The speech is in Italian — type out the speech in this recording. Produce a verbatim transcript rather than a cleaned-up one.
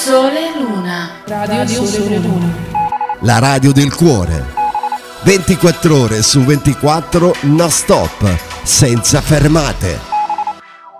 Sole e Luna. Radio, radio Sole e Luna. La radio del cuore. ventiquattro ore su ventiquattro, non stop, senza fermate.